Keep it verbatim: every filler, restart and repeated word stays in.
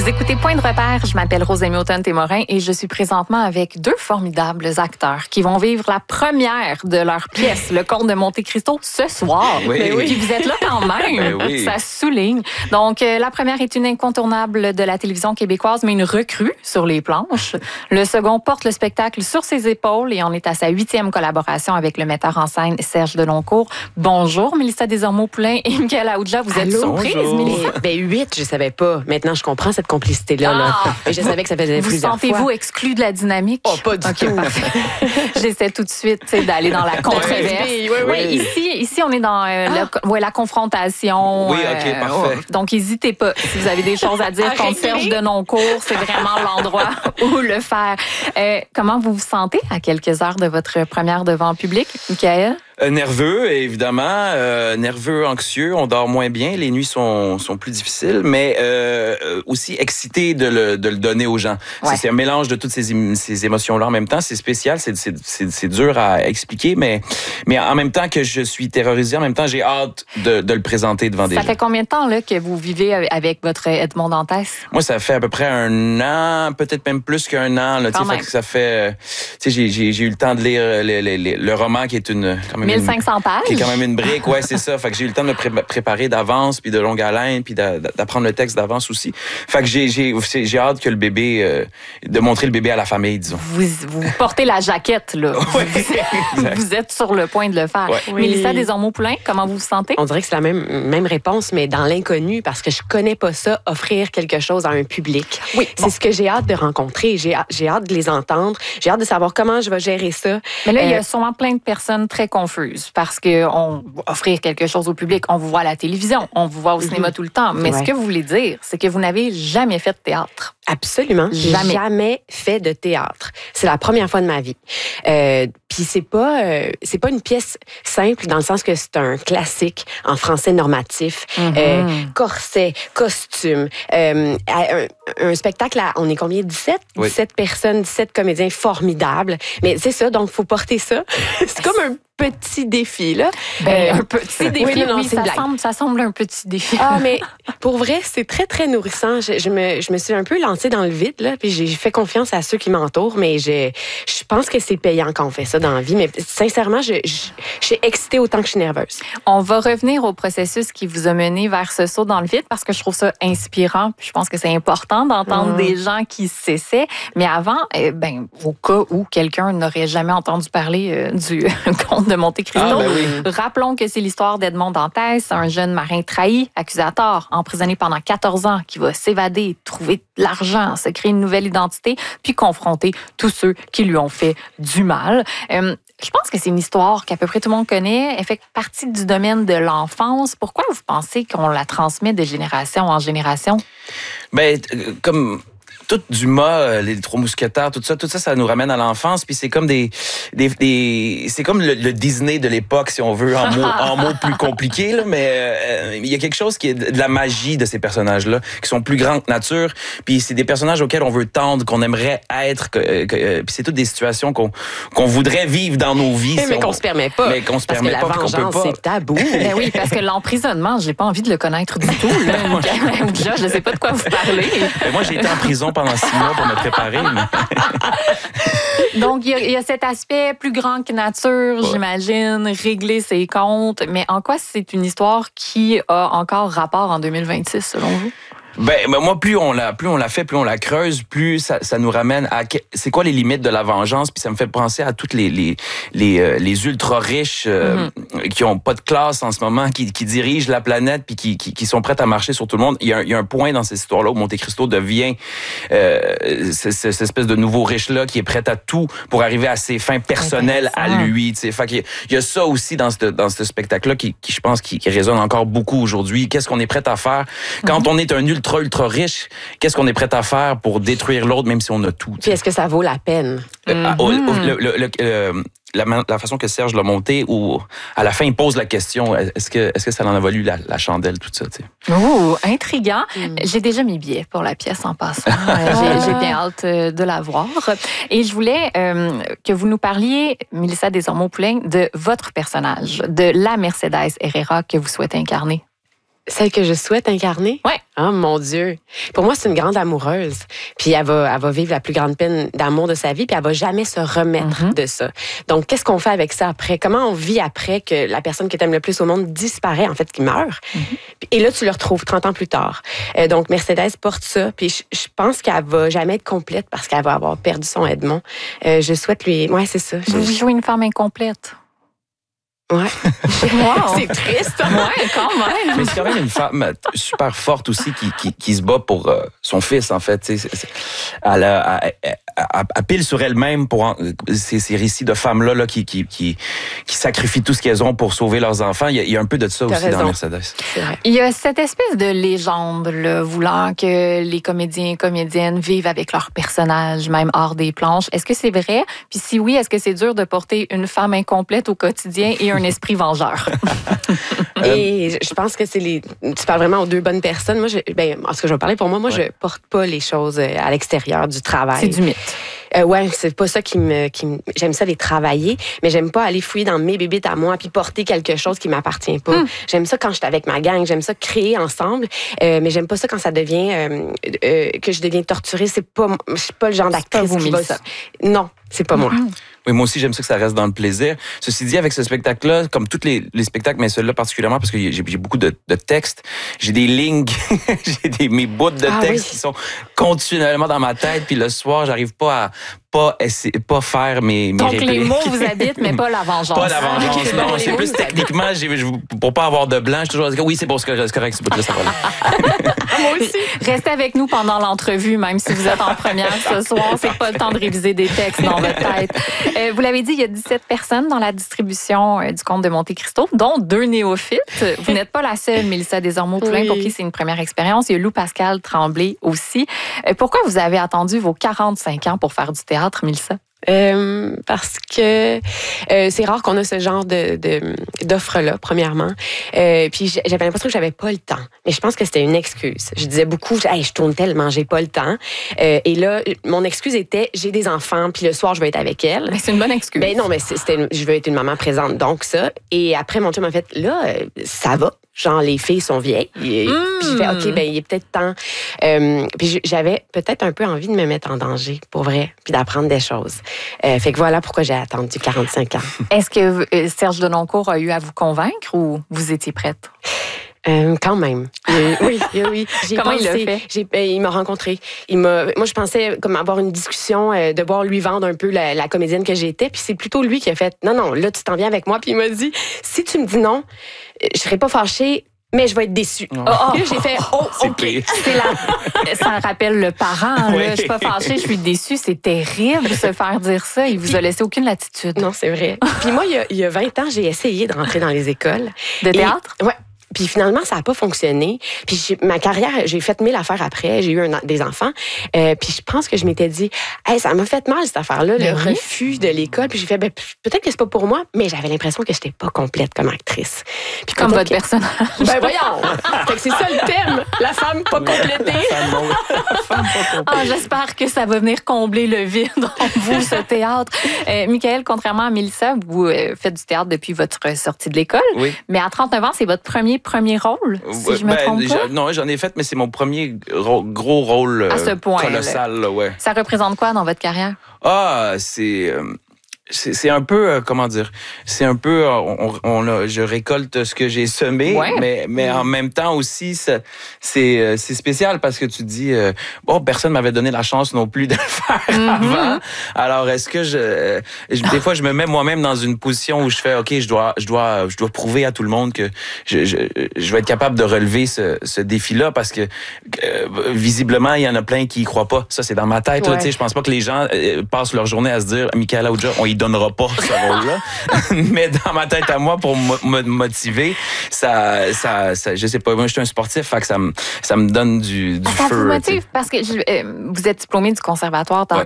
Vous écoutez Point de repère, je m'appelle Rosémie Automne-Témorin et je suis présentement avec deux formidables acteurs qui vont vivre la première de leur pièce, Le Comte de Monte-Cristo, ce soir. Oui. Mais oui. Puis vous êtes là quand même, Mais oui. ça souligne. Donc, euh, la première est une incontournable de la télévision québécoise, mais une recrue sur les planches. Le second porte le spectacle sur ses épaules et on est à sa huitième collaboration avec le metteur en scène Serge Deloncourt. Bonjour, Mélissa Desormeaux-Poulain et Michaël Aoudja. Vous êtes Allô? surprise, Bonjour. Mélissa? Ben, ben huit, je savais pas. Maintenant, je comprends cette complicité-là. Là. Ah! Et je savais que ça faisait Vous plusieurs sentez-vous fois. exclu de la dynamique? Oh, pas du OK, tout. parfait. J'essaie tout de suite tu sais, d'aller dans la controverse. Oui, oui, Oui, oui. ici, ici, on est dans euh, le- ouais, la confrontation. Oui, OK, parfait. Donc, n'hésitez pas. Si vous avez des choses à dire contre Serge Deloncourt, c'est vraiment l'endroit où le faire. Euh, comment vous vous sentez à quelques heures de votre première devant le public, Michaël? Euh, nerveux, évidemment. Euh, nerveux, anxieux. On dort moins bien. Les nuits sont, sont plus difficiles, mais euh, aussi excité de le, de le donner aux gens. Ouais. C'est, c'est un mélange de toutes ces, ém- ces émotions-là en même temps. C'est spécial, c'est, c'est, c'est, c'est dur à expliquer, mais, mais en même temps que je suis terrorisé, en même temps, j'ai hâte de, de le présenter devant des Ça gens. fait combien de temps là, que vous vivez avec votre Edmond Dantès? Moi, ça fait à peu près un an, peut-être même plus qu'un an. Là, Quand fait même. que ça fait, euh, tu sais, j'ai, j'ai, j'ai eu le temps de lire le, le, le, le roman qui est une quand même mille une- cinq cents pages? qui est quand même une brique, ouais, c'est ça. Fait que j'ai eu le temps de me pré- préparer d'avance, puis de longue haleine, puis d'a- d'apprendre le texte d'avance aussi. Fait que j'ai, j'ai, j'ai hâte que le bébé, euh, de montrer le bébé à la famille, disons. Vous, vous portez la jaquette, là. Ouais, vous, exact. vous êtes sur le point de le faire. Ouais. Oui. Mélissa Desormeaux-Poulain, comment vous vous sentez? On dirait que c'est la même, même réponse, mais dans l'inconnu, parce que je connais pas ça, offrir quelque chose à un public. Oui, C'est bon. ce que j'ai hâte de rencontrer. J'ai, hâte- j'ai hâte de les entendre. J'ai hâte de savoir comment je vais gérer ça. Mais là, il y a Euh, sûrement plein de personnes très confuses parce qu'on offrir quelque chose au public, on vous voit à la télévision, on vous voit au cinéma tout le temps. Mais Ouais. ce que vous voulez dire, c'est que vous n'avez jamais fait de théâtre. Absolument. J'ai Jamais. jamais fait de théâtre. C'est la première fois de ma vie. Euh, Puis c'est pas euh, c'est pas une pièce simple dans le sens que c'est un classique en français normatif, euh, corset, costume, euh, un, un spectacle. À, on est combien? dix-sept? Oui. dix-sept personnes, dix-sept comédiens formidables. Mais c'est ça, donc faut porter ça. C'est comme un petit défi là. Ben, Euh, un petit défi, oui, oui, non, non, c'est une ça, blague. semble, ça semble un petit défi. Ah, mais pour vrai, c'est très, très nourrissant. Je, je, me, je me suis un peu lancée dans le vide, là, puis j'ai fait confiance à ceux qui m'entourent, mais je, je pense que c'est payant quand on fait ça dans la vie. Mais sincèrement, je, je, je suis excitée autant que je suis nerveuse. On va revenir au processus qui vous a mené vers ce saut dans le vide parce que je trouve ça inspirant. Puis je pense que c'est important d'entendre Mm. des gens qui s'essaient. Mais avant, eh ben, au cas où quelqu'un n'aurait jamais entendu parler euh, du Comte de Monte-Cristo, Ah, ben oui. rappelons que c'est l'histoire d'Edmond Dantès, un jeune marin trahi, accusé à tort, emprisonné pendant quatorze ans, qui va s'évader, trouver de l'argent, se créer une nouvelle identité, puis confronter tous ceux qui lui ont fait du mal. Euh, je pense que c'est une histoire qu'à peu près tout le monde connaît. Elle fait partie du domaine de l'enfance. Pourquoi vous pensez qu'on la transmet de génération en génération? Ben, euh, comme tout Dumas, euh, les Trois Mousquetaires, tout ça, tout ça, ça nous ramène à l'enfance. Puis c'est comme des, des, des c'est comme le, le Disney de l'époque, si on veut, en mots, en mots plus compliqués. Là, mais euh, il y a quelque chose qui est de la magie de ces personnages-là, qui sont plus grands que nature. Puis c'est des personnages auxquels on veut tendre, qu'on aimerait être. Que, que, euh, puis c'est toutes des situations qu'on qu'on voudrait vivre dans nos vies. Mais si qu'on on, se permet pas. Mais qu'on se Parce permet que la pas, puis qu'on peut vengeance, pas. c'est tabou. Ben oui, parce que l'emprisonnement, j'ai pas envie de le connaître du tout. Là. Déjà, je sais pas de quoi vous parlez. Ben, moi, j'ai été en prison pendant six mois pour me préparer. Mais... Donc, il y, a, il y a cet aspect plus grand que nature, Ouais. j'imagine, régler ses comptes. Mais en quoi c'est une histoire qui a encore rapport en deux mille vingt-six, selon vous? Ben, ben moi, plus on la, plus on la fait, plus on la creuse, plus ça, ça nous ramène à que- c'est quoi les limites de la vengeance. Puis ça me fait penser à toutes les les les, euh, les ultra riches euh, mm-hmm. qui ont pas de classe en ce moment, qui, qui dirigent la planète, puis qui, qui qui sont prêts à marcher sur tout le monde. Il y a, il y a un point dans cette histoire-là où Monte-Cristo devient euh, cette, cette espèce de nouveau riche-là qui est prêt à tout pour arriver à ses fins personnelles à lui. Tu sais, fait qu'il y a, il y a ça aussi dans ce dans ce spectacle-là qui, qui je pense qui, qui résonne encore beaucoup aujourd'hui. Qu'est-ce qu'on est prêt à faire quand mm-hmm. on est un ultra ultra, ultra riche, qu'est-ce qu'on est prêt à faire pour détruire l'autre, même si on a tout? Puis est-ce que ça vaut la peine? Euh, mm-hmm. le, le, le, euh, la, la façon que Serge l'a monté, où à la fin, il pose la question, est-ce que, est-ce que ça en a valu la, la chandelle, tout ça? T'sais? Oh, intriguant. Mm. J'ai déjà mes billets pour la pièce en passant. j'ai, j'ai bien hâte de la voir. Et je voulais euh, que vous nous parliez, Mélissa Desormeaux-Poulain, de votre personnage, de la Mercedes Herrera que vous souhaitez incarner. Celle que je souhaite incarner? Ouais. Oh mon Dieu. Pour moi, c'est une grande amoureuse. Puis elle va, elle va vivre la plus grande peine d'amour de sa vie, puis elle va jamais se remettre mm-hmm. de ça. Donc, qu'est-ce qu'on fait avec ça après? Comment on vit après que la personne que tu aimes le plus au monde disparaît, en fait, qui meurt? Mm-hmm. Et là, tu le retrouves trente ans plus tard. Euh, donc, Mercedes porte ça, puis je, je pense qu'elle va jamais être complète parce qu'elle va avoir perdu son Edmond. Euh, je souhaite lui... Ouais, c'est ça. Vous jouez une femme incomplète. Ouais. Wow. C'est triste. Ouais, quand même. Mais c'est quand même une femme super forte aussi qui, qui, qui se bat pour euh, son fils, en fait. C'est, c'est, elle, a, elle, elle, elle pile sur elle-même pour en, ces, ces récits de femmes-là là, qui, qui, qui, qui sacrifient tout ce qu'elles ont pour sauver leurs enfants. Il y a, il y a un peu de ça T'as aussi raison. dans Mercedes. Il y a cette espèce de légende là, voulant que les comédiens et comédiennes vivent avec leurs personnages, même hors des planches. Est-ce que c'est vrai? Puis si oui, est-ce que c'est dur de porter une femme incomplète au quotidien et un esprit vengeur? Et je pense que c'est les. Tu parles vraiment aux deux bonnes personnes. Moi, je, ben, en ce que je vais parler pour moi, moi, ouais. je porte pas les choses à l'extérieur du travail. C'est du mythe. Euh, ouais, c'est pas ça qui me, qui me. J'aime ça les travailler, mais j'aime pas aller fouiller dans mes bébites à moi puis porter quelque chose qui m'appartient pas. Mm. J'aime ça quand je suis avec ma gang, j'aime ça créer ensemble, euh, mais j'aime pas ça quand ça devient euh, euh, que je deviens torturée. C'est pas, je suis pas le genre d'actrice qui va ça. Non, c'est pas mm-hmm. moi. Oui, moi aussi, j'aime ça que ça reste dans le plaisir. Ceci dit, avec ce spectacle-là, comme tous les, les spectacles, mais celui-là particulièrement, parce que j'ai, j'ai beaucoup de, de textes, j'ai des lignes, j'ai des, mes bouts de ah, textes oui. qui sont continuellement dans ma tête, puis le soir, j'arrive pas à pas essayer, pas faire mes, mes Donc, répliques. les mots vous habitent, mais pas la vengeance. Pas la vengeance, Ah, non. okay. C'est plus techniquement, j'ai, pour pas avoir de blanc, je toujours dit, oui, c'est bon, c'est correct, c'est pas ça va là. Moi aussi. Restez avec nous pendant l'entrevue, même si vous êtes en première ce soir. C'est pas le temps de réviser des textes dans votre tête. Euh, vous l'avez dit, il y a dix-sept personnes dans la distribution euh, du Comte de Monte-Cristo, dont deux néophytes. Vous n'êtes pas la seule, Mélissa Desormeaux-Poulain, oui. pour qui c'est une première expérience. Il y a Lou Pascal Tremblay aussi. Euh, pourquoi vous avez attendu vos quarante-cinq ans pour faire du théâtre, Mélissa? Euh, parce que euh, c'est rare qu'on a ce genre de, de, d'offre-là, premièrement. Euh, puis j'avais l'impression que j'avais pas le temps. Mais je pense que c'était une excuse. Je disais beaucoup, hey, je tourne tellement, j'ai pas le temps. Euh, et là, mon excuse était, j'ai des enfants, puis le soir, je vais être avec elles. Mais c'est une bonne excuse. Ben non, mais c'était, je veux être une maman présente, donc ça. Et après, mon chum m'a fait, là, ça va. Genre, les filles sont vieilles. Et, mmh. Puis j'ai fait, OK, ben il est peut-être temps. Euh, puis j'avais peut-être un peu envie de me mettre en danger, pour vrai, puis d'apprendre des choses. Euh, fait que voilà pourquoi j'ai attendu quarante-cinq ans. Est-ce que Serge Denoncourt a eu à vous convaincre ou vous étiez prête? Euh, quand même. Oui, oui, oui. J'ai Comment pensé, il l'a fait? J'ai, euh, il m'a rencontré. Il m'a, moi, je pensais comme avoir une discussion, euh, de voir lui vendre un peu la, la comédienne que j'étais. Puis c'est plutôt lui qui a fait, non, non, là, tu t'en viens avec moi. Puis il m'a dit, si tu me dis non, je serai pas fâchée, mais je vais être déçue. Oh. Oh, puis là, j'ai fait, oh, c'est OK. pire. C'est la... Ça rappelle le parent. Oui. Là. Je suis pas fâchée, je suis déçue. C'est terrible de se faire dire ça. Il vous puis, a laissé aucune latitude. Non, c'est vrai. Puis moi, il y, a, il y a vingt ans, j'ai essayé de rentrer dans les écoles. De théâtre? Et, ouais. Puis finalement, ça n'a pas fonctionné. Puis j'ai, ma carrière, j'ai fait mille affaires après. J'ai eu un, des enfants. Euh, puis je pense que je m'étais dit, hey, ça m'a fait mal cette affaire-là, ben le oui. refus de l'école. Puis j'ai fait, ben, peut-être que c'est pas pour moi, mais j'avais l'impression que j'étais pas complète comme actrice. Puis comme votre que... personnage. Ben voyons. Fait que c'est ça le thème, la femme pas complétée. La femme pas complétée. Ah, j'espère que ça va venir combler le vide en vous, ce théâtre. Euh, Michael, contrairement à Mélissa, vous euh, faites du théâtre depuis votre sortie de l'école. Oui. Mais à trente-neuf ans, c'est votre premier premier rôle, si je me ben, trompe pas. Non, j'en ai fait, mais c'est mon premier gros, gros rôle euh, à ce point, colossal. Là, ouais. Ça représente quoi dans votre carrière? Ah, c'est... Euh, C'est, c'est un peu, euh, comment dire, c'est un peu, euh, on, on a, je récolte ce que j'ai semé, ouais. mais, mais en même temps aussi, ça, c'est, euh, c'est spécial parce que tu dis, euh, bon, personne m'avait donné la chance non plus de le faire mm-hmm. avant. Alors, est-ce que je, je, des fois, je me mets moi-même dans une position où je fais, OK, je dois, je dois, je dois prouver à tout le monde que je, je, je vais être capable de relever ce, ce défi-là parce que, euh, visiblement, il y en a plein qui y croient pas. Ça, c'est dans ma tête, ouais. là, tu sais, je pense pas que les gens euh, passent leur journée à se dire, Michaela Oudja, on y donnera pas ce rôle-là. Mais dans ma tête à moi, pour me motiver, ça, ça, ça, je sais pas, moi, je suis un sportif, fait que ça me, ça me donne du, du ça feu. Ça vous motive parce que je, euh, vous êtes diplômé du conservatoire. Tantôt,